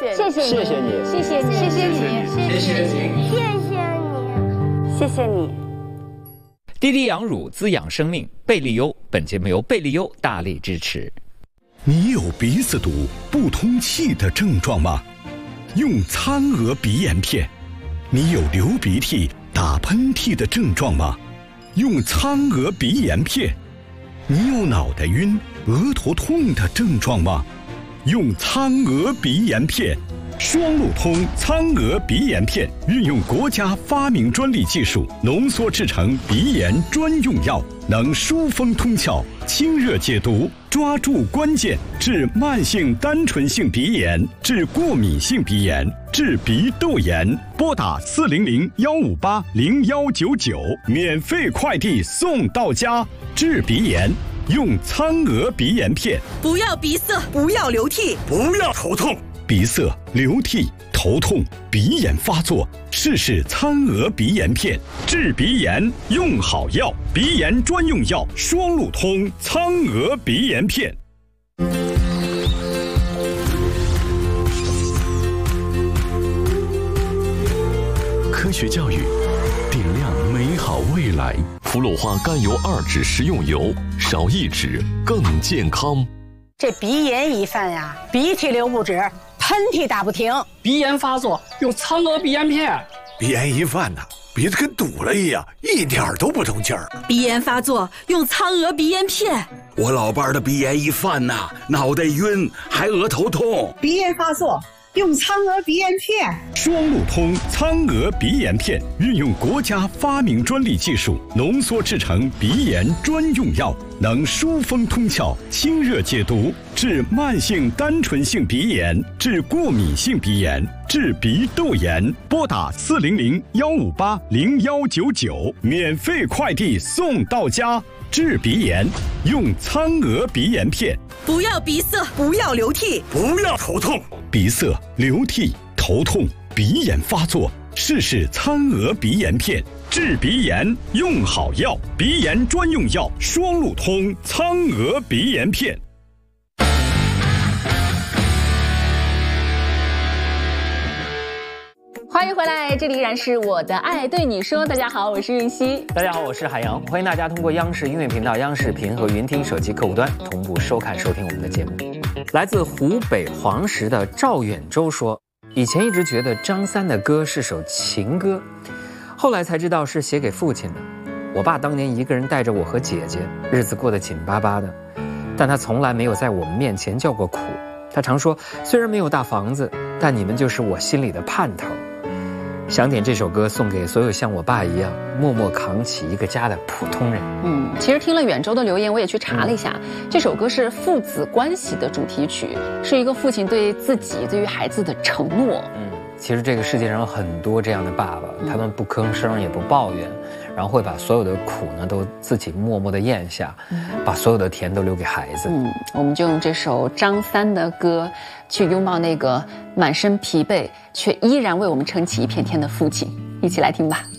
谢， 谢谢你， 谢谢你， 谢谢你，谢谢你， 谢谢你， 谢谢你。 滴滴养乳滋养生命，贝利优。本节目由贝利优大力支持。 你有鼻子堵、不通气的症状吗？用苍娥鼻炎片。你有流鼻涕、打喷嚏的症状吗？用苍娥鼻炎片。你有脑袋晕、额头痛的症状吗？用苍娥鼻炎片。双路通苍娥鼻炎片运用国家发明专利技术浓缩制成鼻炎专用药，能疏风通窍、清热解毒，抓住关键，治慢性单纯性鼻炎，治过敏性鼻炎，治鼻窦炎。拨打400-158-0199，免费快递送到家。治鼻炎用苍娥鼻炎片。 不要鼻塞，不要流涕， 不要头痛。鼻塞、流涕、头痛、鼻炎发作，试试苍娥鼻炎片，治鼻炎用好药，鼻炎专用药双路通苍娥鼻炎片。 科学教育，点亮美好未来。氟氯化甘油2酯食用油，少1酯更健康。 这鼻炎一犯呀，鼻涕流不止，喷嚏打不停。 鼻炎发作用苍娥鼻炎片。 鼻炎一犯呢，鼻子跟堵了一样，一点都不通气儿。 鼻炎发作用苍娥鼻炎片。 我老伴儿的鼻炎一犯呐，脑袋晕，还额头痛。 鼻炎发作用苍娥鼻炎片。 双路通苍娥鼻炎片运用国家发明专利技术浓缩制成鼻炎专用药，能疏风通窍、清热解毒，治慢性单纯性鼻炎，治过敏性鼻炎，治鼻窦炎。拨打400-158-0199，免费快递送到家。治鼻炎用苍娥鼻炎片。 不要鼻塞，不要流涕， 不要头痛。 鼻塞、流涕、头痛、鼻炎发作，试试苍娥鼻炎片，治鼻炎用好药，鼻炎专用药双路通苍娥鼻炎片。 欢迎回来，这里依然是我的爱对你说。大家好，我是韵熙。 大家好，我是海洋。欢迎大家通过央视音乐频道、央视频和云听手机客户端同步收看收听我们的节目。来自湖北黄石的赵远洲说，以前一直觉得张三的歌是首情歌，后来才知道是写给父亲的。我爸当年一个人带着我和姐姐，日子过得紧巴巴的，但他从来没有在我们面前叫过苦。他常说，虽然没有大房子，但你们就是我心里的盼头。想点这首歌送给所有像我爸一样默默扛起一个家的普通人。 其实听了远洲的留言，我也去查了一下，这首歌是父子关系的主题曲，是一个父亲对自己、对于孩子的承诺。 其实这个世界上有很多这样的爸爸，他们不吭声也不抱怨，然后会把所有的苦呢都自己默默地咽下，把所有的甜都留给孩子。 我们就用这首张三的歌去拥抱那个满身疲惫却依然为我们撑起一片天的父亲，一起来听吧。